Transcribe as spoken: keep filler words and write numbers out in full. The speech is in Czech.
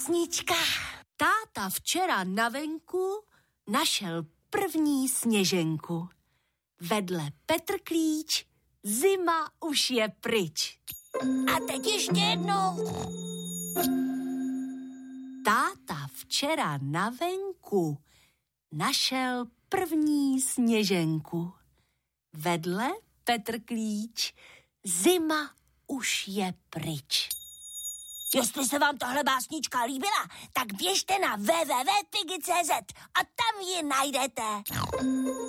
básnička. Táta včera na venku našel první sněženku. Vedle Petr Klíč, zima už je pryč. A teď ještě jednou. Táta včera na venku našel první sněženku. Vedle Petr Klíč, zima už je pryč. Jestli se vám tahle básnička líbila, tak běžte na w w w tečka pigi tečka c z a tam ji najdete.